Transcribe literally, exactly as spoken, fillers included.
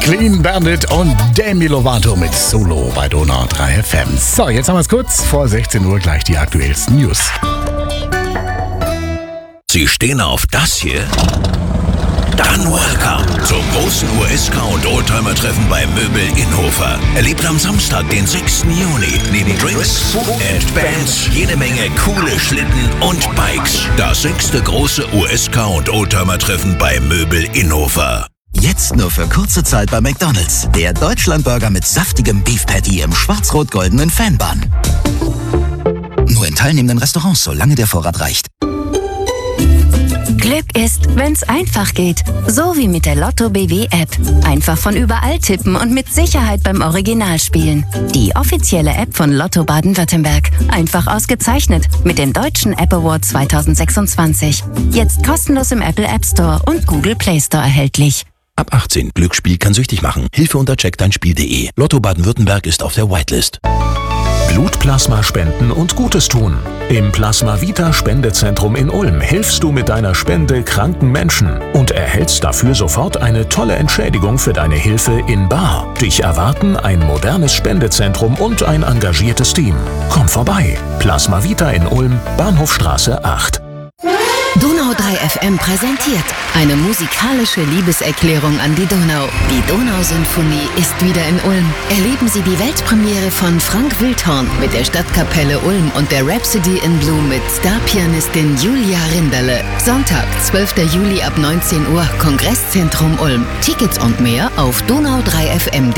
Clean Bandit und Demi Lovato mit Solo bei Donau drei F M. So, jetzt haben wir es kurz vor sechzehn Uhr, gleich die aktuellsten News. Sie stehen auf das hier? Dann welcome zum großen U S Car- und Oldtimer-Treffen bei Möbel Innhofer. Erlebt am Samstag, den sechsten Juni, neben Drinks, Food and Bands jede Menge coole Schlitten und Bikes. Das sechste große U S Car- und Oldtimer-Treffen bei Möbel Innhofer. Jetzt nur für kurze Zeit bei McDonald's. Der Deutschlandburger mit saftigem Beef Patty im schwarz-rot-goldenen Fanbun. Nur in teilnehmenden Restaurants, solange der Vorrat reicht. Glück ist, wenn's einfach geht. So wie mit der Lotto B W App. Einfach von überall tippen und mit Sicherheit beim Original spielen. Die offizielle App von Lotto Baden-Württemberg. Einfach ausgezeichnet mit dem Deutschen App Award zwanzig sechsundzwanzig. Jetzt kostenlos im Apple App Store und Google Play Store erhältlich. Ab achtzehn. Glücksspiel kann süchtig machen. Hilfe unter check dein spiel punkt de. Lotto Baden-Württemberg ist auf der Whitelist. Blutplasma spenden und Gutes tun. Im Plasma Vita Spendezentrum in Ulm hilfst du mit deiner Spende kranken Menschen und erhältst dafür sofort eine tolle Entschädigung für deine Hilfe in bar. Dich erwarten ein modernes Spendezentrum und ein engagiertes Team. Komm vorbei. Plasma Vita in Ulm, Bahnhofstraße acht. Donau drei F M präsentiert eine musikalische Liebeserklärung an die Donau. Die Donausinfonie ist wieder in Ulm. Erleben Sie die Weltpremiere von Frank Wildhorn mit der Stadtkapelle Ulm und der Rhapsody in Blue mit Starpianistin Julia Rinderle. Sonntag, zwölfter Juli ab neunzehn Uhr, Kongresszentrum Ulm. Tickets und mehr auf donau drei F M.